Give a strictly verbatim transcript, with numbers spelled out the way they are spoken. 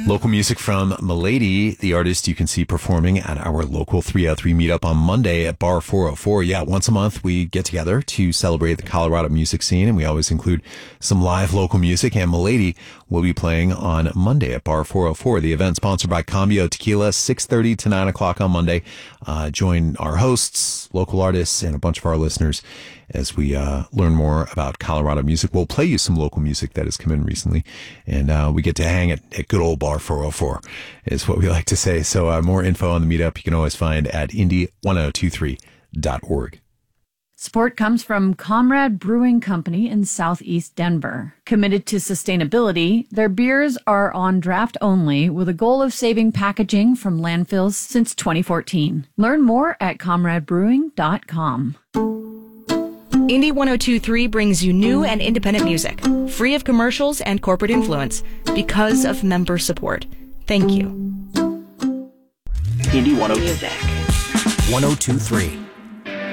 Local music from Milady, the artist you can see performing at our local three oh three meetup on Monday at Bar four oh four. Yeah, once a month we get together to celebrate the Colorado music scene, and we always include some live local music, and Milady will be playing on Monday at Bar four oh four. The event sponsored by Cambio Tequila, six thirty to nine o'clock on Monday. Uh, join our hosts, local artists, and a bunch of our listeners as we uh, learn more about Colorado music. We'll play you some local music that has come in recently, and uh, we get to hang at, at good old Bar four oh four is what we like to say. So uh, more info on the meetup you can always find at indy ten twenty-three dot org. Support comes from Comrade Brewing Company in southeast Denver. Committed to sustainability, their beers are on draft only with a goal of saving packaging from landfills since twenty fourteen. Learn more at comrade brewing dot com. Indy ten twenty-three brings you new and independent music, free of commercials and corporate influence, because of member support. Thank you. Indy ten twenty-three.